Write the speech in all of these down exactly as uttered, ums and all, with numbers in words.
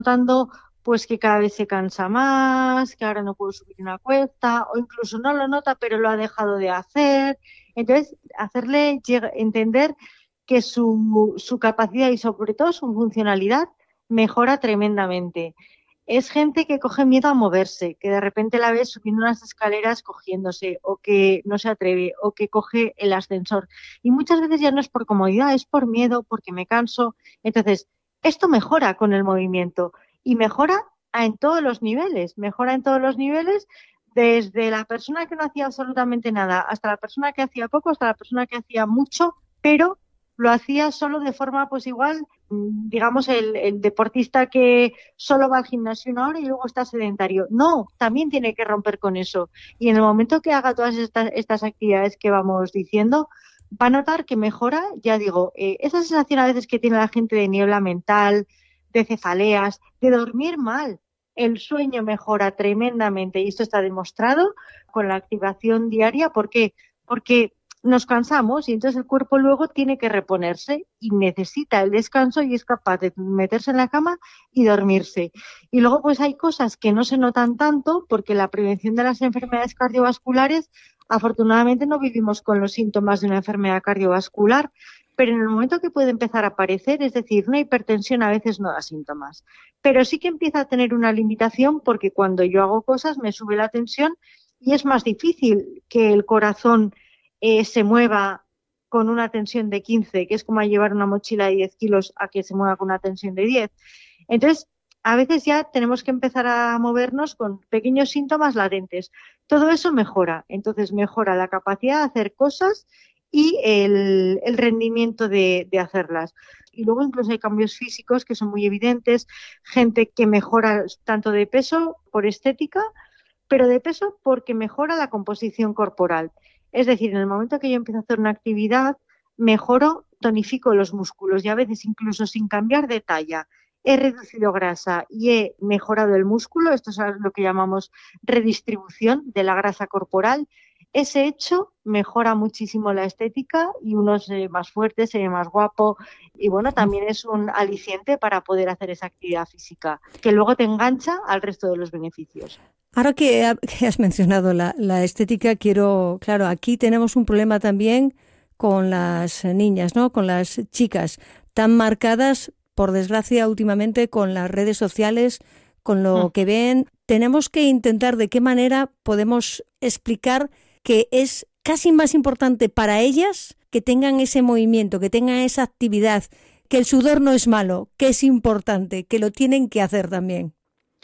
notando pues que cada vez se cansa más, que ahora no puede subir una cuesta, o incluso no lo nota, pero lo ha dejado de hacer. Entonces, hacerle lleg- entender que su, su capacidad y sobre todo su funcionalidad mejora tremendamente. Es gente que coge miedo a moverse, que de repente la ves subiendo unas escaleras cogiéndose, o que no se atreve, o que coge el ascensor. Y muchas veces ya no es por comodidad, es por miedo, porque me canso. Entonces, esto mejora con el movimiento y mejora en todos los niveles, mejora en todos los niveles, desde la persona que no hacía absolutamente nada hasta la persona que hacía poco, hasta la persona que hacía mucho, pero lo hacía solo de forma, pues igual, digamos, el, el deportista que solo va al gimnasio una hora y luego está sedentario. No, también tiene que romper con eso. Y en el momento que haga todas estas, estas actividades que vamos diciendo, va a notar que mejora, ya digo, eh, esa sensación a veces que tiene la gente de niebla mental, de cefaleas, de dormir mal. El sueño mejora tremendamente y esto está demostrado con la activación diaria. ¿Por qué? Porque nos cansamos y entonces el cuerpo luego tiene que reponerse y necesita el descanso y es capaz de meterse en la cama y dormirse. Y luego pues hay cosas que no se notan tanto porque la prevención de las enfermedades cardiovasculares, afortunadamente no vivimos con los síntomas de una enfermedad cardiovascular, pero en el momento que puede empezar a aparecer, es decir, una hipertensión a veces no da síntomas, pero sí que empieza a tener una limitación porque cuando yo hago cosas me sube la tensión y es más difícil que el corazón eh, se mueva con una tensión de quince, que es como llevar una mochila de diez kilos, a que se mueva con una tensión de diez. Entonces, a veces ya tenemos que empezar a movernos con pequeños síntomas latentes. Todo eso mejora, entonces mejora la capacidad de hacer cosas y el, el rendimiento de, de hacerlas. Y luego incluso hay cambios físicos que son muy evidentes, gente que mejora tanto de peso por estética, pero de peso porque mejora la composición corporal. Es decir, en el momento que yo empiezo a hacer una actividad, mejoro, tonifico los músculos y a veces incluso sin cambiar de talla. He reducido grasa y he mejorado el músculo, esto es lo que llamamos redistribución de la grasa corporal. Ese hecho mejora muchísimo la estética y uno se ve más fuerte, se ve más guapo y bueno, también es un aliciente para poder hacer esa actividad física que luego te engancha al resto de los beneficios. Ahora que, ha- que has mencionado la, la estética, quiero, claro, aquí tenemos un problema también con las niñas, ¿no? Con las chicas, tan marcadas, por desgracia, últimamente con las redes sociales, con lo Mm. que ven. Tenemos que intentar de qué manera podemos explicar que es casi más importante para ellas que tengan ese movimiento, que tengan esa actividad, que el sudor no es malo, que es importante, que lo tienen que hacer también.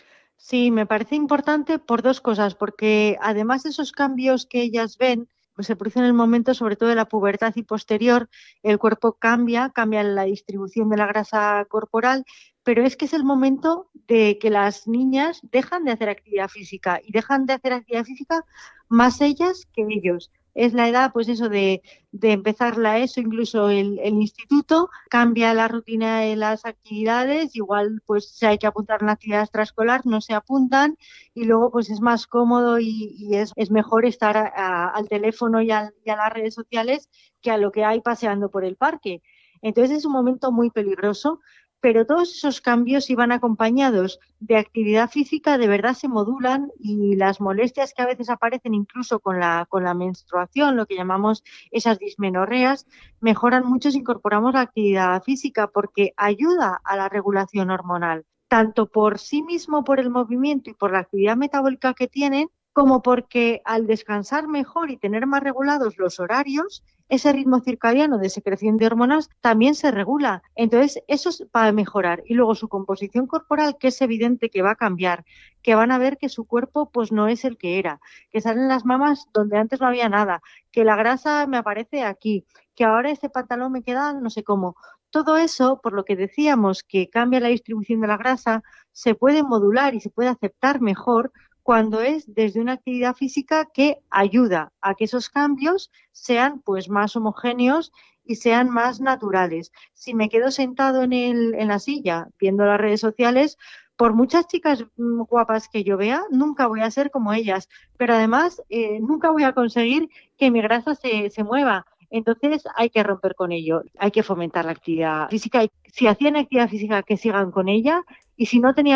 Sí, me parece importante por dos cosas, porque además de esos cambios que ellas ven, pues se producen en el momento sobre todo de la pubertad y posterior, el cuerpo cambia, cambia la distribución de la grasa corporal, pero es que es el momento de que las niñas dejan de hacer actividad física y dejan de hacer actividad física más ellas que ellos. Es la edad, pues eso, de, de empezar la ESO, incluso el, el instituto, cambia la rutina de las actividades, igual pues si hay que apuntar en la actividad extraescolar, no se apuntan y luego pues es más cómodo y, y es, es mejor estar a, a, al teléfono y, al, y a las redes sociales que a lo que hay paseando por el parque. Entonces es un momento muy peligroso, pero todos esos cambios iban acompañados de actividad física, de verdad se modulan y las molestias que a veces aparecen incluso con la, con la menstruación, lo que llamamos esas dismenorreas, mejoran mucho si incorporamos la actividad física porque ayuda a la regulación hormonal, tanto por sí mismo, por el movimiento y por la actividad metabólica que tienen, como porque al descansar mejor y tener más regulados los horarios, ese ritmo circadiano de secreción de hormonas también se regula. Entonces, eso va a mejorar. Y luego su composición corporal, que es evidente que va a cambiar, que van a ver que su cuerpo pues no es el que era, que salen las mamas donde antes no había nada, que la grasa me aparece aquí, que ahora este pantalón me queda no sé cómo. Todo eso, por lo que decíamos que cambia la distribución de la grasa, se puede modular y se puede aceptar mejor cuando es desde una actividad física que ayuda a que esos cambios sean pues más homogéneos y sean más naturales. Si me quedo sentado en, el, en la silla viendo las redes sociales, por muchas chicas guapas que yo vea, nunca voy a ser como ellas, pero además eh, nunca voy a conseguir que mi grasa se, se mueva. Entonces hay que romper con ello, hay que fomentar la actividad física. Si hacían actividad física, que sigan con ella, y si no tenían